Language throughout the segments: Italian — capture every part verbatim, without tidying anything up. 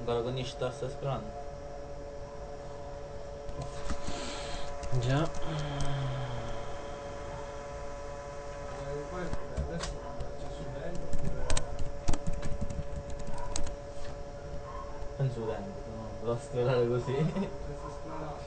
Ancora con Ishtar sta esplorando. Già. Eh, poi vabbè, adesso c'è studente oppure... Penso utente, no? Devo esplorare così. Potresti esplorare.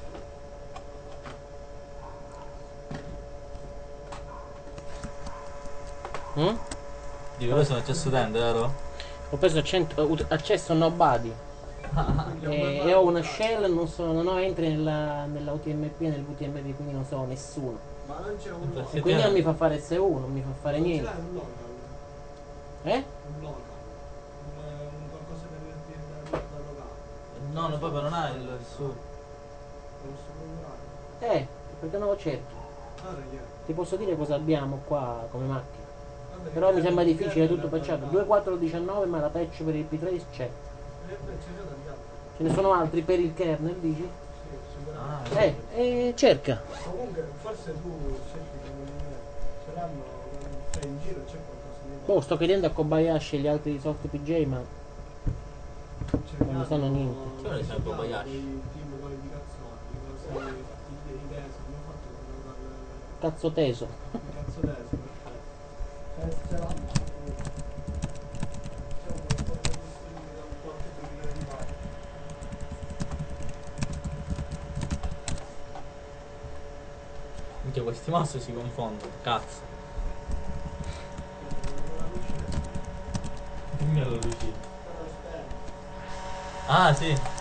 Mm? Dico, io sono accesso utente, vero? Ho preso cento, uh, accesso nobody Quindi è un e, bel e ho una vantaggio. shell, non, so, non ho entri nella, nella U T M P e nel V T M P, quindi non so nessuno. Ma non c'è un Sì, local. E quindi non mi fa fare S uno, non mi fa fare Non ce niente. l'hai un local. Eh? Un local. Un, un qualcosa per il da locale. No, no, proprio non ha il suo. Lo posso procurare. Eh, perché non lo cerchi? Ah, raga. Ti posso dire cosa abbiamo qua come macchina. Vabbè, Però mi che sembra che difficile, è che tutto da patchato. locale. due quattro diciannove ma la patch per il P tre c'è. Eh, beh, c'è già tanti altri. Ce ne sono altri per il kernel, dici? Sì, Ah, sicuramente. Eh, eh cerca. Comunque, forse tu cerchi come ce l'hanno, sei in giro, c'è qualcosa di Boh, sto chiedendo a Kobayashi e gli altri di Soft P J, ma Cioè, non ne sanno niente. Chi vuole sempre dei Kobayashi? team qualificazioni, cosa fatti idee, come ho fatto con il Cazzo teso. cazzo adesso, perfetto. Ce l'hanno. C'è un qualcosa di simile, un qualche duemila di pari. minchia, questi mouse si confondono, cazzo. Dimmi alla luce. Ah, sì.